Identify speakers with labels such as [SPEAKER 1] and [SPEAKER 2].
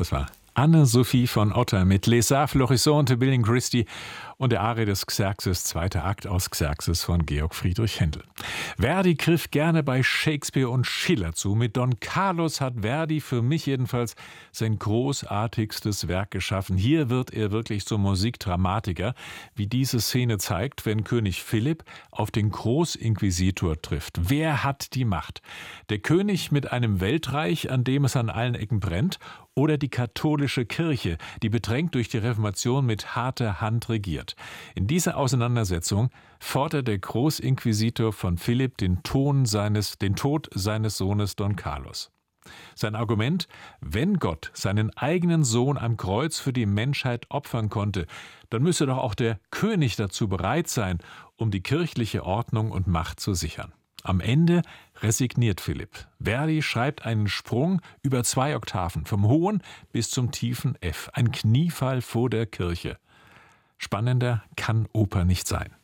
[SPEAKER 1] Das war Anne-Sophie von Otter mit Les Arts Florissants, William Christie und der Arie des Xerxes, zweiter Akt aus Xerxes von Georg Friedrich Händel. Verdi griff gerne bei Shakespeare und Schiller zu. Mit Don Carlos hat Verdi für mich jedenfalls sein großartigstes Werk geschaffen. Hier wird er wirklich zum Musikdramatiker, wie diese Szene zeigt, wenn König Philipp auf den Großinquisitor trifft. Wer hat die Macht? Der König mit einem Weltreich, an dem es an allen Ecken brennt, oder die katholische Kirche, die bedrängt durch die Reformation mit harter Hand regiert. In dieser Auseinandersetzung fordert der Großinquisitor von Philipp den Tod seines Sohnes Don Carlos. Sein Argument: Wenn Gott seinen eigenen Sohn am Kreuz für die Menschheit opfern konnte, dann müsse doch auch der König dazu bereit sein, um die kirchliche Ordnung und Macht zu sichern. Am Ende resigniert Philipp. Verdi schreibt einen Sprung über 2 Oktaven, vom hohen bis zum tiefen F. Ein Kniefall vor der Kirche. Spannender kann Oper nicht sein.